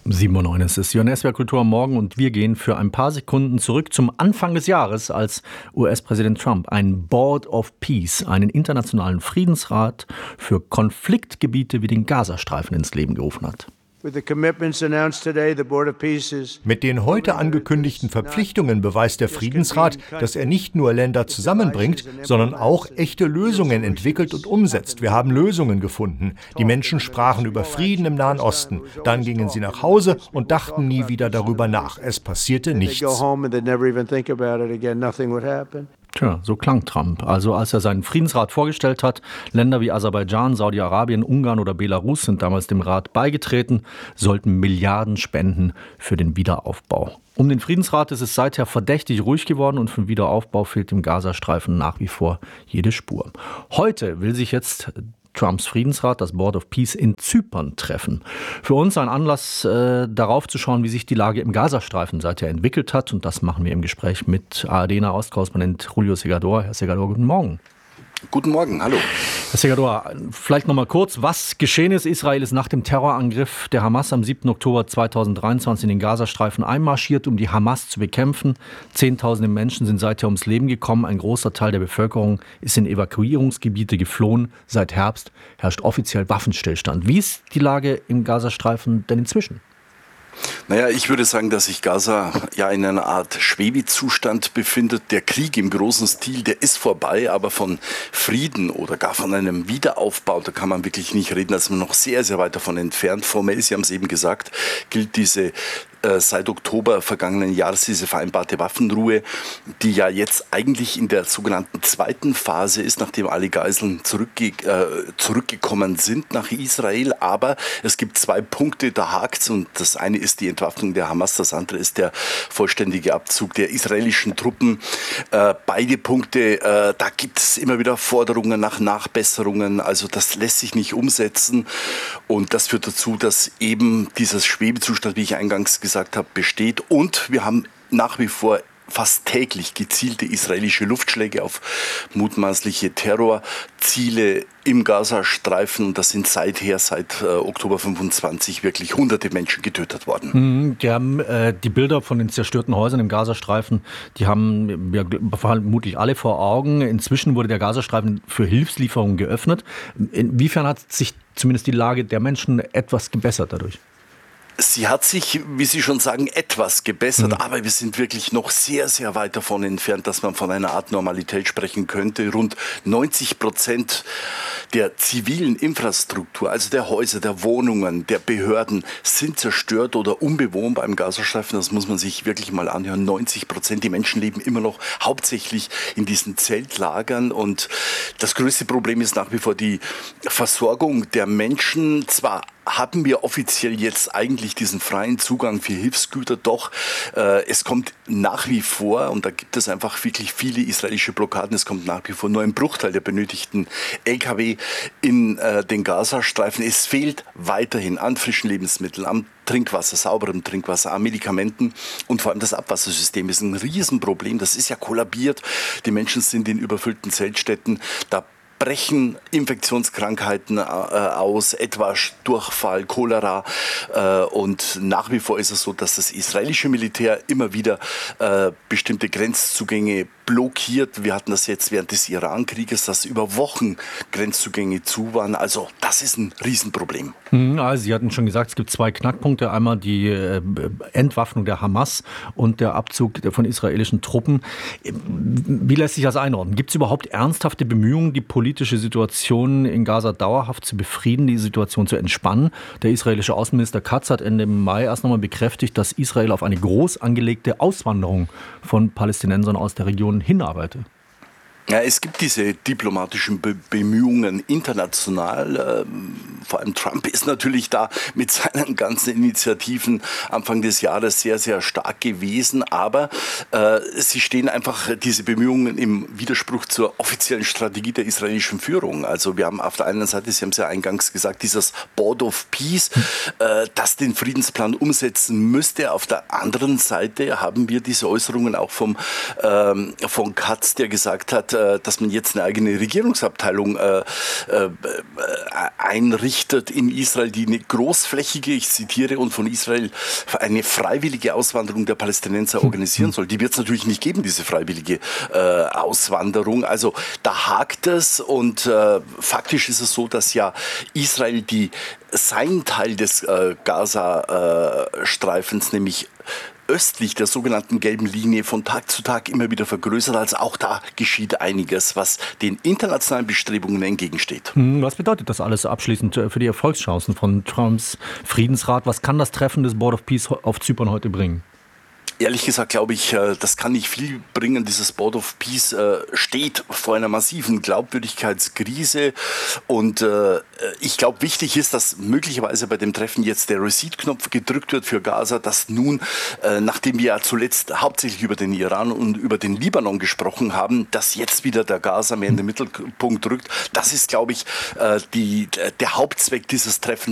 7:09 Uhr ist es. JNS Kultur am Morgen und wir gehen für ein paar Sekunden zurück zum Anfang des Jahres, als US-Präsident Trump ein Board of Peace, einen internationalen Friedensrat für Konfliktgebiete wie den Gazastreifen ins Leben gerufen hat. Mit den heute angekündigten Verpflichtungen beweist der Friedensrat, dass er nicht nur Länder zusammenbringt, sondern auch echte Lösungen entwickelt und umsetzt. Wir haben Lösungen gefunden. Die Menschen sprachen über Frieden im Nahen Osten. Dann gingen sie nach Hause und dachten nie wieder darüber nach. Es passierte nichts. Tja, so klang Trump. Also als er seinen Friedensrat vorgestellt hat, Länder wie Aserbaidschan, Saudi-Arabien, Ungarn oder Belarus sind damals dem Rat beigetreten, sollten Milliarden spenden für den Wiederaufbau. Um den Friedensrat ist es seither verdächtig ruhig geworden und vom Wiederaufbau fehlt dem Gazastreifen nach wie vor jede Spur. Heute will sich jetzt Trumps Friedensrat, das Board of Peace in Zypern treffen. Für uns ein Anlass, darauf zu schauen, wie sich die Lage im Gazastreifen seither entwickelt hat. Und das machen wir im Gespräch mit ARD-Ostkorrespondent Julio Segador. Herr Segador, guten Morgen. Guten Morgen, hallo. Herr Segador, vielleicht noch mal kurz, was geschehen ist. Israel ist nach dem Terrorangriff der Hamas am 7. Oktober 2023 in den Gazastreifen einmarschiert, um die Hamas zu bekämpfen. Zehntausende Menschen sind seither ums Leben gekommen. Ein großer Teil der Bevölkerung ist in Evakuierungsgebiete geflohen. Seit Herbst herrscht offiziell Waffenstillstand. Wie ist die Lage im Gazastreifen denn inzwischen? Naja, ich würde sagen, dass sich Gaza ja in einer Art Schwebezustand befindet. Der Krieg im großen Stil, der ist vorbei, aber von Frieden oder gar von einem Wiederaufbau, da kann man wirklich nicht reden, da ist man noch sehr, sehr weit davon entfernt. Formell, Sie haben es eben gesagt, gilt diese seit Oktober vergangenen Jahres diese vereinbarte Waffenruhe, die ja jetzt eigentlich in der sogenannten zweiten Phase ist, nachdem alle Geiseln zurückgekommen sind nach Israel. Aber es gibt zwei Punkte, da hakt's, und das eine ist die Entwaffnung der Hamas, das andere ist der vollständige Abzug der israelischen Truppen. Beide Punkte, da gibt es immer wieder Forderungen nach Nachbesserungen, also das lässt sich nicht umsetzen und das führt dazu, dass eben dieser Schwebezustand, wie ich eingangs gesagt habe, besteht, und wir haben nach wie vor fast täglich gezielte israelische Luftschläge auf mutmaßliche Terrorziele im Gazastreifen, und das sind seit Oktober 25 wirklich hunderte Menschen getötet worden. Die haben die Bilder von den zerstörten Häusern im Gazastreifen, die haben wir vermutlich alle vor Augen. Inzwischen wurde der Gazastreifen für Hilfslieferungen geöffnet. Inwiefern hat sich zumindest die Lage der Menschen etwas gebessert dadurch? Sie hat sich, wie Sie schon sagen, etwas gebessert, aber wir sind wirklich noch sehr, sehr weit davon entfernt, dass man von einer Art Normalität sprechen könnte. Rund 90% der zivilen Infrastruktur, also der Häuser, der Wohnungen, der Behörden, sind zerstört oder unbewohnbar im Gazastreifen. Das muss man sich wirklich mal anhören. 90%. Die Menschen leben immer noch hauptsächlich in diesen Zeltlagern, und das größte Problem ist nach wie vor die Versorgung der Menschen. Zwar haben wir offiziell jetzt eigentlich diesen freien Zugang für Hilfsgüter, doch es kommt nach wie vor, und da gibt es einfach wirklich viele israelische Blockaden, es kommt nach wie vor nur ein Bruchteil der benötigten Lkw in den Gazastreifen. Es fehlt weiterhin an frischen Lebensmitteln, am Trinkwasser, sauberem Trinkwasser, an Medikamenten, und vor allem das Abwassersystem ist ein Riesenproblem. Das ist ja kollabiert. Die Menschen sind in überfüllten Zeltstätten. Da brechen Infektionskrankheiten aus, etwa Durchfall, Cholera, und nach wie vor ist es so, dass das israelische Militär immer wieder bestimmte Grenzzugänge blockiert. Wir hatten das jetzt während des Iran-Krieges, dass über Wochen Grenzzugänge zu waren. Also das ist ein Riesenproblem. Also Sie hatten schon gesagt, es gibt zwei Knackpunkte. Einmal die Entwaffnung der Hamas und der Abzug von israelischen Truppen. Wie lässt sich das einordnen? Gibt es überhaupt ernsthafte Bemühungen, die politische Situation in Gaza dauerhaft zu befrieden, die Situation zu entspannen? Der israelische Außenminister Katz hat Ende Mai erst nochmal bekräftigt, dass Israel auf eine groß angelegte Auswanderung von Palästinensern aus der Region hinarbeite. Ja, es gibt diese diplomatischen Bemühungen international. Vor allem Trump ist natürlich da mit seinen ganzen Initiativen Anfang des Jahres sehr, sehr stark gewesen. Aber sie stehen einfach, diese Bemühungen, im Widerspruch zur offiziellen Strategie der israelischen Führung. Also wir haben auf der einen Seite, Sie haben es ja eingangs gesagt, dieses Board of Peace, das den Friedensplan umsetzen müsste. Auf der anderen Seite haben wir diese Äußerungen auch von Katz, der gesagt hat, dass man jetzt eine eigene Regierungsabteilung einrichtet in Israel, die eine großflächige, ich zitiere, und von Israel eine freiwillige Auswanderung der Palästinenser organisieren soll. Die wird es natürlich nicht geben, diese freiwillige Auswanderung. Also da hakt es und faktisch ist es so, dass ja Israel sein Teil des Gaza-Streifens, nämlich östlich der sogenannten gelben Linie, von Tag zu Tag immer wieder vergrößert. Also auch da geschieht einiges, was den internationalen Bestrebungen entgegensteht. Was bedeutet das alles abschließend für die Erfolgschancen von Trumps Friedensrat? Was kann das Treffen des Board of Peace auf Zypern heute bringen? Ehrlich gesagt glaube ich, das kann nicht viel bringen. Dieses Board of Peace steht vor einer massiven Glaubwürdigkeitskrise und ich glaube, wichtig ist, dass möglicherweise bei dem Treffen jetzt der Reset-Knopf gedrückt wird für Gaza, dass nun, nachdem wir ja zuletzt hauptsächlich über den Iran und über den Libanon gesprochen haben, dass jetzt wieder der Gaza mehr in den Mittelpunkt rückt. Das ist, glaube ich, der Hauptzweck dieses Treffens.